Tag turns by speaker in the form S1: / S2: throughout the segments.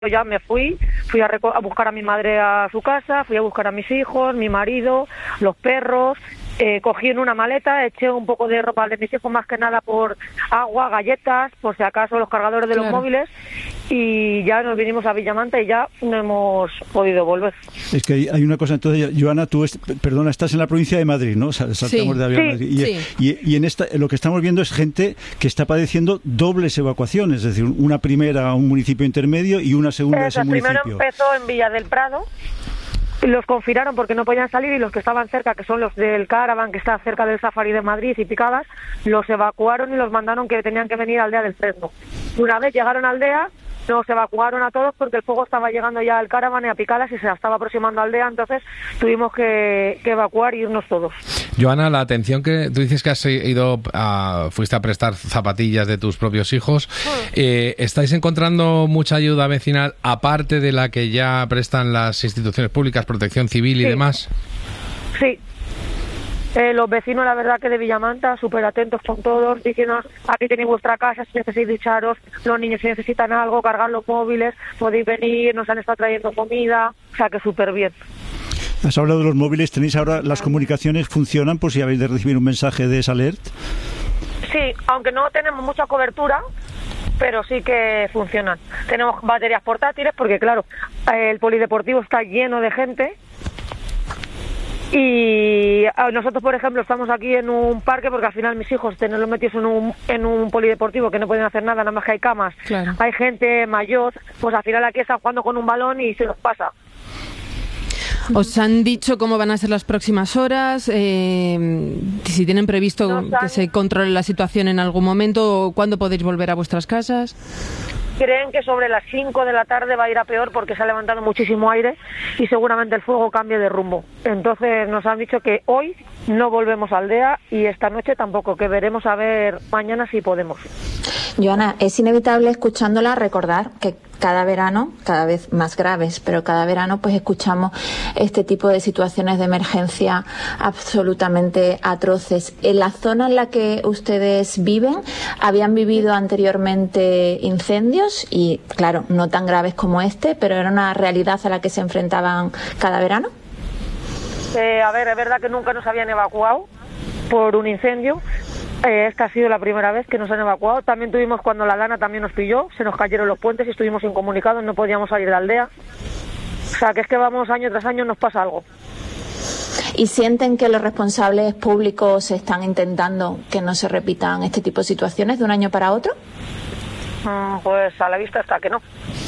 S1: Yo ya me fui a buscar a mi madre a su casa, fui a buscar a mis hijos, mi marido, los perros. Cogí en una maleta, eché un poco de ropa de mis hijos, más que nada por agua, galletas, por si acaso los cargadores de los móviles, y ya nos vinimos a Villamanta y ya no hemos podido volver.
S2: Es que hay una cosa, entonces, Joana, tú estás en la provincia de Madrid, ¿no? Saltamos de avión a Madrid. Y en lo que estamos viendo es gente que está padeciendo dobles evacuaciones, es decir, una primera a un municipio intermedio y una segunda a ese municipio.
S1: Primero empezó en Villa del Prado. Los confinaron porque no podían salir, y los que estaban cerca, que son los del Caravan, que está cerca del Safari de Madrid y Picadas, los evacuaron y los mandaron que tenían que venir a Aldea del Fresno. Una vez llegaron a Aldea, nos evacuaron a todos porque el fuego estaba llegando ya al Caravan y a Picadas y se estaba aproximando a Aldea, entonces tuvimos que evacuar y irnos todos.
S3: Joana, la atención que tú dices que has fuiste a prestar zapatillas de tus propios hijos, ¿estáis encontrando mucha ayuda vecinal aparte de la que ya prestan las instituciones públicas, Protección Civil y demás?
S1: Sí. Los vecinos, la verdad que de Villamanta, súper atentos con todos, diciéndonos, aquí tenéis vuestra casa, si necesitáis ducharos, los niños si necesitan algo, cargar los móviles, podéis venir, nos han estado trayendo comida, o sea que súper bien.
S2: Has hablado de los móviles, ¿tenéis ahora las comunicaciones funcionan por si habéis de recibir un mensaje de Salert?
S1: Sí, aunque no tenemos mucha cobertura, pero sí que funcionan. Tenemos baterías portátiles porque, claro, el polideportivo está lleno de gente. Y nosotros, por ejemplo, estamos aquí en un parque porque al final mis hijos tenerlos metidos en un polideportivo que no pueden hacer nada más que hay camas, hay gente mayor, pues al final aquí están jugando con un balón y se los pasa.
S4: ¿Os han dicho cómo van a ser las próximas horas? Si tienen previsto que se controle la situación en algún momento, o ¿cuándo podéis volver a vuestras casas?
S1: Creen que sobre las 5 de la tarde va a ir a peor porque se ha levantado muchísimo aire y seguramente el fuego cambie de rumbo. Entonces nos han dicho que hoy no volvemos a Aldea y esta noche tampoco, que veremos a ver mañana si podemos.
S5: Joana, es inevitable escuchándola recordar que cada verano, cada vez más graves, pero cada verano pues escuchamos este tipo de situaciones de emergencia absolutamente atroces. En la zona en la que ustedes viven, ¿habían vivido anteriormente incendios? Y claro, no tan graves como este, pero era una realidad a la que se enfrentaban cada verano.
S1: A ver, es verdad que nunca nos habían evacuado por un incendio. Esta ha sido la primera vez que nos han evacuado. También tuvimos cuando la Dana también nos pilló, se nos cayeron los puentes y estuvimos incomunicados, no podíamos salir de Aldea. O sea, que es que vamos año tras año, nos pasa algo.
S5: ¿Y sienten que los responsables públicos están intentando que no se repitan este tipo de situaciones de un año para otro?
S1: Pues a la vista está que no.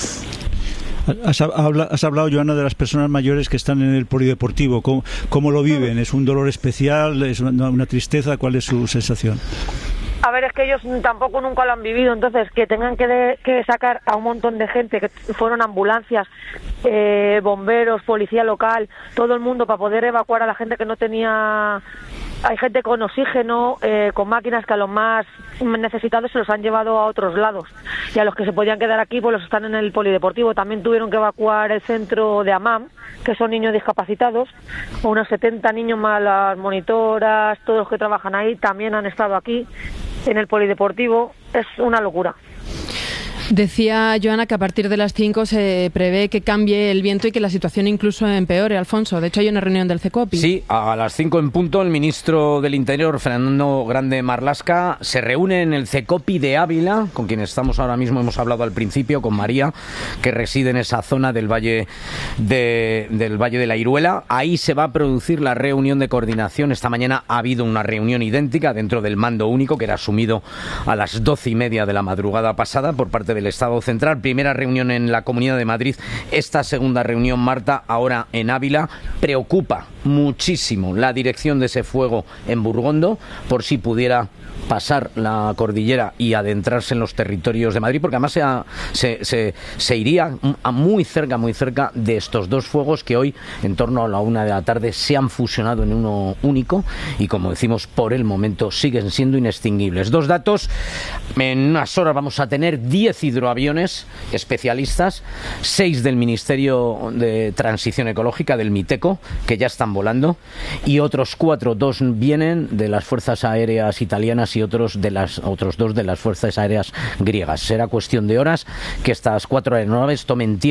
S2: Has hablado, Joana, de las personas mayores que están en el polideportivo. ¿Cómo lo viven? ¿Es un dolor especial? ¿Es una tristeza? ¿Cuál es su sensación?
S1: A ver, es que ellos tampoco nunca lo han vivido, entonces que tengan que sacar a un montón de gente, que fueron ambulancias, bomberos, policía local, todo el mundo para poder evacuar a la gente que no tenía... Hay gente con oxígeno, con máquinas que a los más necesitados se los han llevado a otros lados. Y a los que se podían quedar aquí, pues los están en el polideportivo. También tuvieron que evacuar el centro de AMAM, que son niños discapacitados. Unos 70 niños más las monitoras, todos los que trabajan ahí, también han estado aquí, en el polideportivo. Es una locura.
S4: Decía Joana que a partir de las 5 se prevé que cambie el viento y que la situación incluso empeore, Alfonso. De hecho, hay una reunión del CECOPI.
S6: Sí, a las 5 en punto, el ministro del Interior, Fernando Grande Marlaska, se reúne en el CECOPI de Ávila, con quien estamos ahora mismo, hemos hablado al principio, con María, que reside en esa zona del Valle de la Iruela. Ahí se va a producir la reunión de coordinación. Esta mañana ha habido una reunión idéntica dentro del mando único, que era asumido a las 12:30 de la madrugada pasada por parte del Estado Central. Primera reunión en la Comunidad de Madrid, esta segunda reunión, Marta, ahora en Ávila. Preocupa muchísimo la dirección de ese fuego en Burgondo, por si pudiera pasar la cordillera y adentrarse en los territorios de Madrid, porque además se iría muy cerca de estos dos fuegos que hoy, en torno a la 1 de la tarde, se han fusionado en uno único y, como decimos, por el momento siguen siendo inextinguibles. Dos datos: en unas horas vamos a tener 10 10 hidroaviones especialistas, 6 del Ministerio de Transición Ecológica, del MITECO, que ya están volando, y otros 4, 2 vienen de las fuerzas aéreas italianas y otros 2 de las fuerzas aéreas griegas. Será cuestión de horas que estas 4 aeronaves tomen tierra